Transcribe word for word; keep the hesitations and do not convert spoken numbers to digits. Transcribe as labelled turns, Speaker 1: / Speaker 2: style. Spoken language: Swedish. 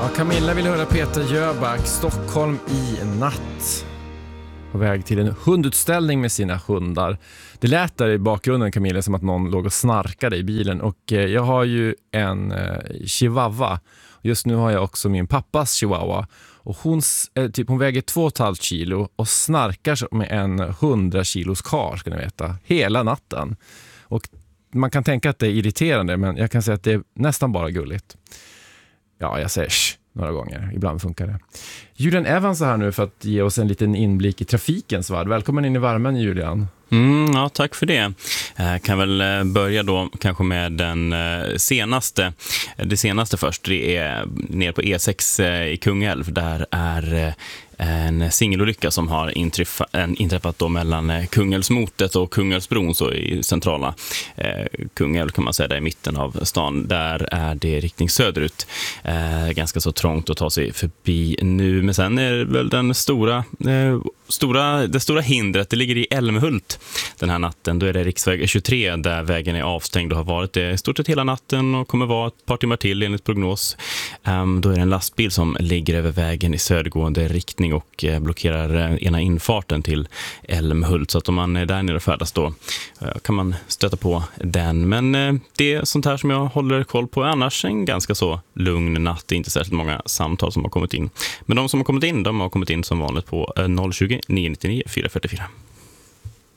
Speaker 1: Ja, Camilla vill höra Peter Jöback, Stockholm i natt. På väg till en hundutställning med sina hundar. Det lät där i bakgrunden, Camilla, som att någon låg och snarkade i bilen. Och eh, jag har ju en eh, chihuahua. Just nu har jag också min pappas chihuahua. Och hon, eh, typ, hon väger två och ett halvt kilo och snarkar med en hundra kilos kar, ska ni veta. Hela natten. Och man kan tänka att det är irriterande, men jag kan säga att det är nästan bara gulligt. Ja, jag säger sh, några gånger. Ibland funkar det. Julian Evans är här nu för att ge oss en liten inblick i trafikens värld. Välkommen in i värmen, Julian.
Speaker 2: Mm, ja, tack för det. Jag kan väl börja då kanske med den senaste. Det senaste först, det är ner på E sex i Kungälv. Där är en singelolycka som har inträffat då mellan Kungälvsmotet och Kungälvsbron, så i centrala eh, Kungälv kan man säga, där i mitten av stan. Där är det riktning söderut. Eh, ganska så trångt att ta sig förbi nu. Men sen är det väl den stora, eh, stora, det stora hindret, det ligger i Älmhult den här natten. Då är det riksväg tjugotre där vägen är avstängd och har varit det i stort sett hela natten och kommer vara ett par timmar till enligt prognos. Um, då är det en lastbil som ligger över vägen i södergående riktning och blockerar ena infarten till Älmhult, så att om man är där nere och färdas då kan man stöta på den. Men det är sånt här som jag håller koll på. Annars en ganska så lugn natt. Det är inte särskilt många samtal som har kommit in. Men de som har kommit in, de har kommit in som vanligt på noll tjugo, nio nio nio, fyra fyra fyra.